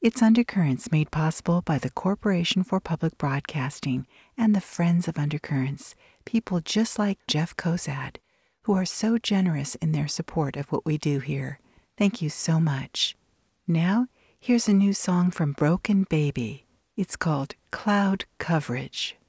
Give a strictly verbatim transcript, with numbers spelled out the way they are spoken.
It's Undercurrents, made possible by the Corporation for Public Broadcasting and the Friends of Undercurrents, people just like Jeff Kozad, who are so generous in their support of what we do here. Thank you so much. Now, here's a new song from Broken Baby. It's called Cloud Coverage.